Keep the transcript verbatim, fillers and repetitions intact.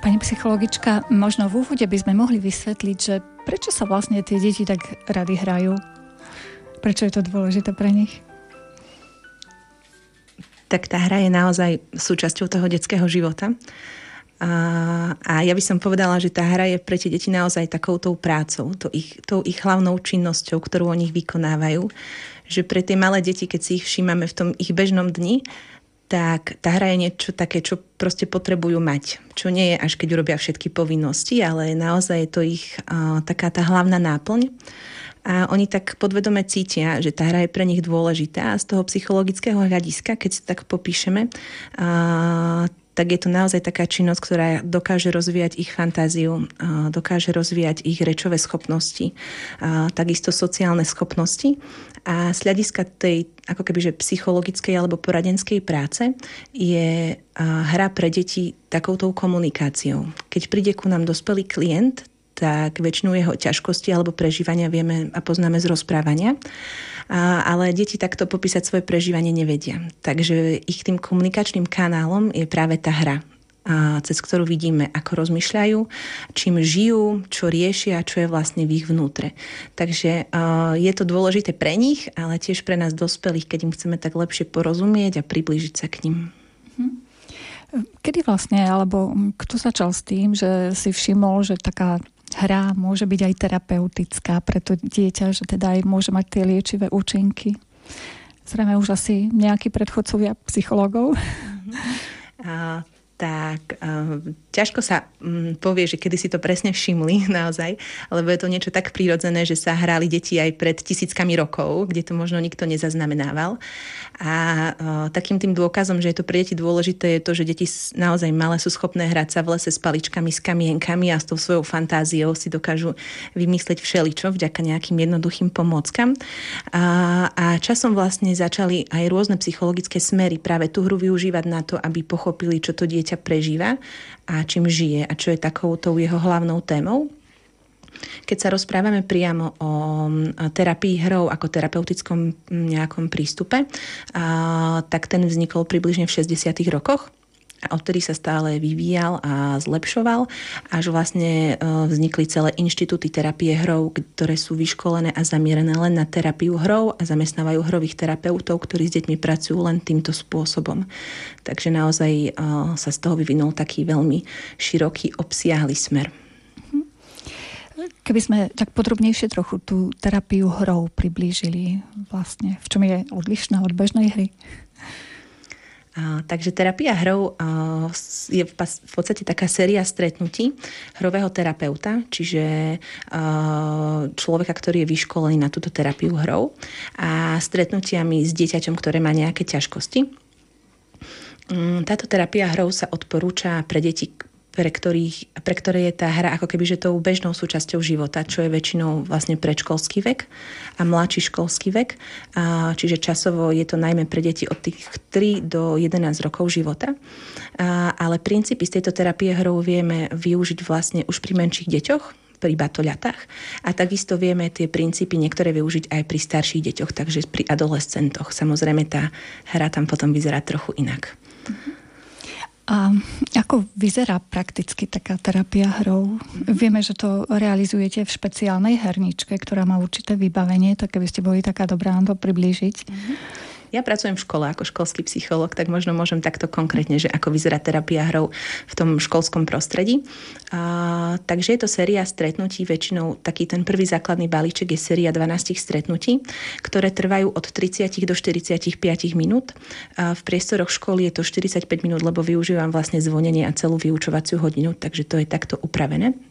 Pani psychologička, možno v úvode by sme mohli vysvetliť, že prečo sa vlastne tie deti tak rady hrajú? Prečo je to dôležité pre nich? Tak tá hra je naozaj súčasťou toho detského života. A, a ja by som povedala, že tá hra je pre tie deti naozaj takoutou prácou, to ich, tou ich hlavnou činnosťou, ktorú oni vykonávajú. Že pre tie malé deti, keď si ich všímame v tom ich bežnom dni, tak tá hra je niečo také, čo proste potrebujú mať. Čo nie je až keď urobia všetky povinnosti, ale naozaj je to ich uh, taká tá hlavná náplň. A oni tak podvedome cítia, že tá hra je pre nich dôležitá. A z toho psychologického hľadiska, keď si tak popíšeme, uh, tak je to naozaj taká činnosť, ktorá dokáže rozvíjať ich fantáziu, uh, dokáže rozvíjať ich rečové schopnosti, uh, takisto sociálne schopnosti. A z hľadiska tej ako keby, že psychologickej alebo poradenskej práce je hra pre deti takoutou komunikáciou. Keď príde ku nám dospelý klient, tak väčšinu jeho ťažkosti alebo prežívania vieme a poznáme z rozprávania. A, ale deti takto popísať svoje prežívanie nevedia. Takže ich tým komunikačným kanálom je práve tá hra, a cez ktorú vidíme, ako rozmýšľajú, čím žijú, čo riešia, čo je vlastne v ich vnútre. Takže uh, je to dôležité pre nich, ale tiež pre nás dospelých, keď im chceme tak lepšie porozumieť a priblížiť sa k nim. Kedy vlastne, alebo kto začal s tým, že si všimol, že taká hra môže byť aj terapeutická pre to dieťa, že teda aj môže mať tie liečivé účinky? Zrejme už asi nejakí predchodcovia psychológov. A tak uh, ťažko sa um, povie, že kedy si to presne všimli naozaj, lebo je to niečo tak prirodzené, že sa hrali deti aj pred tisíckami rokov, kde to možno nikto nezaznamenával. A uh, takým tým dôkazom, že je to pre deti dôležité, je to, že deti naozaj malé sú schopné hrať sa v lese s paličkami, s kamienkami a s tou svojou fantáziou si dokážu vymysleť všeličo vďaka nejakým jednoduchým pomôckam. A, a časom vlastne začali aj rôzne psychologické smery práve tú hru využívať na to, aby pochopili, čo to dieťa prežíva a čím žije a čo je takoutou jeho hlavnou témou. Keď sa rozprávame priamo o terapii hrou ako terapeutickom nejakom prístupe, tak ten vznikol približne v šesťdesiatych rokoch. A odtedy sa stále vyvíjal a zlepšoval, až vlastne vznikli celé inštitúty terapie hrou, ktoré sú vyškolené a zamierené len na terapiu hrou a zamestnávajú hrových terapeutov, ktorí s deťmi pracujú len týmto spôsobom. Takže naozaj sa z toho vyvinul taký veľmi široký, obsiahly smer. Keby sme tak podrobnejšie trochu tú terapiu hrou priblížili vlastne, v čom je odlišná od bežnej hry? A, takže terapia hrou a, je v, v podstate taká séria stretnutí hrového terapeuta, čiže a, človeka, ktorý je vyškolený na túto terapiu hrou a stretnutiami s dieťaťom, ktoré má nejaké ťažkosti. Táto terapia hrou sa odporúča pre deti, pre, ktorých, pre ktoré je tá hra ako keby že tou bežnou súčasťou života, čo je väčšinou vlastne predškolský vek a mladší školský vek. A, čiže časovo je to najmä pre deti od tých tri do jedenásť rokov života. A, ale princípy z tejto terapie hrou vieme využiť vlastne už pri menších deťoch, pri batoľatách. A takisto vieme tie princípy niektoré využiť aj pri starších deťoch, takže pri adolescentoch. Samozrejme tá hra tam potom vyzerá trochu inak. Mhm. A ako vyzerá prakticky taká terapia hrou? Vieme, že to realizujete v špeciálnej herničke, ktorá má určité vybavenie, tak keby ste boli taká dobrá nám to priblížiť. Mm-hmm. Ja pracujem v škole ako školský psychológ, tak možno môžem takto konkrétne, že ako vyzerá terapia hrou v tom školskom prostredí. A, takže je to séria stretnutí, väčšinou taký ten prvý základný balíček je séria dvanásť stretnutí, ktoré trvajú od tridsať do štyridsaťpäť minút. A v priestoroch školy je to štyridsaťpäť minút, lebo využívam vlastne zvonenie a celú vyučovaciu hodinu, takže to je takto upravené.